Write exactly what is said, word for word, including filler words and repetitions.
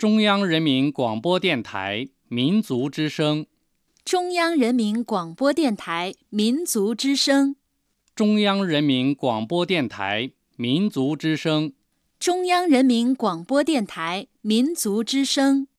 中央人民广播电台民族之声， 中央人民广播电台民族之声， 中央人民广播电台民族之声， 中央人民广播电台民族之声。